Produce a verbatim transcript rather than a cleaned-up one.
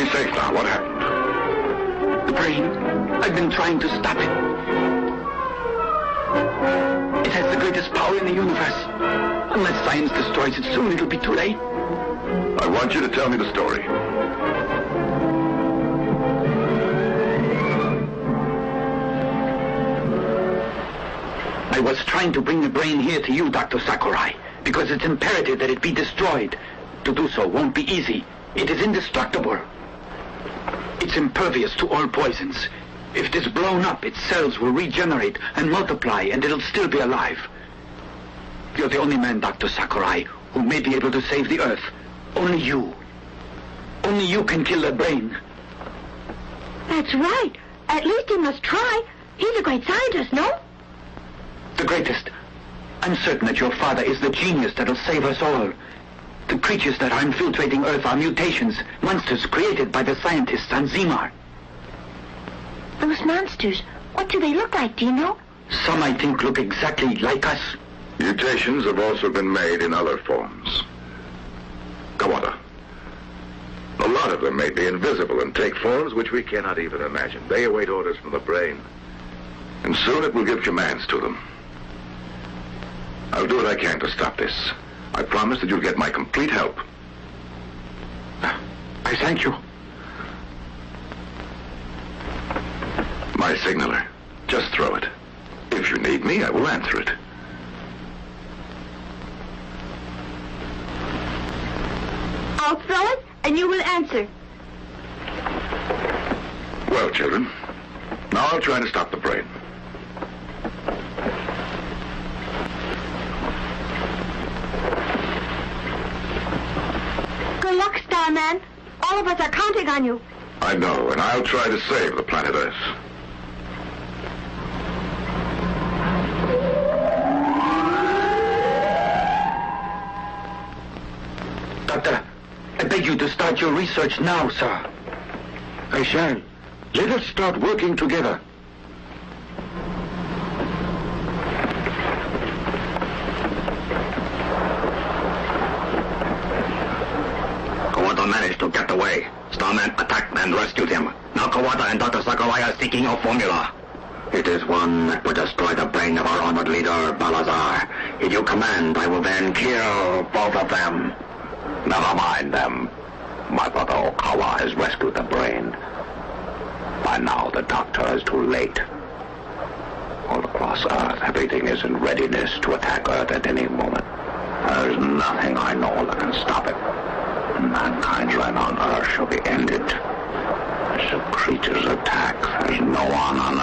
say, Star? What happened? The brain. I've been trying to stop it. It has the greatest power in the universe. Unless science destroys it soon, it'll be too late. I want you to tell me the story. I was trying to bring the brain here to you, Doctor Sakurai, because it's imperative that it be destroyed. To do so won't be easy. It is indestructible. It's impervious to all poisons. If it is blown up, its cells will regenerate and multiply, and it'll still be alive. You're the only man, Doctor Sakurai, who may be able to save the Earth. Only you. Only you can kill the brain. That's right. At least he must try. He's a great scientist, no? The greatest. I'm certain that your father is the genius that'll save us all. The creatures that are infiltrating Earth are mutations, monsters created by the scientists on Zemar. Those monsters, what do they look like, do you know? Some, I think, look exactly like us. Mutations have also been made in other forms. Kawata. A lot of them may be invisible and take forms which we cannot even imagine. They await orders from the brain. And soon it will give commands to them. I'll do what I can to stop this. I promise that you'll get my complete help. I thank you. My signaler. Just throw it. If you need me, I will answer it. I'll throw it, and you will answer. Well, children, now I'll try to stop the brain. Good luck, Starman. All of us are counting on you. I know, and I'll try to save the planet Earth. Doctor, I beg you to start your research now, sir. I shall. Let us start working together. Kawata managed to get away. Starman attacked and rescued him. Now Kawata and Doctor Sakurai are seeking your formula. It is one that will destroy the brain of our honored leader, Balazar. If you command, I will then kill both of them. Never mind them. My brother Okawa has rescued the brain. By now, the doctor is too late. All across Earth, everything is in readiness to attack Earth at any moment. There's nothing I know that can stop it. Mankind's reign on Earth shall be ended. As the creature's attack, there's no one on